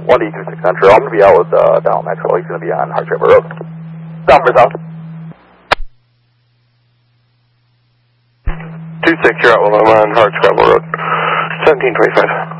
1D26 Central. I'm going to be out with Donald Maxwell. He's going to be on Hardscrabble Road. Number south. 26, you're out with him on Hardscrabble Road. 1725.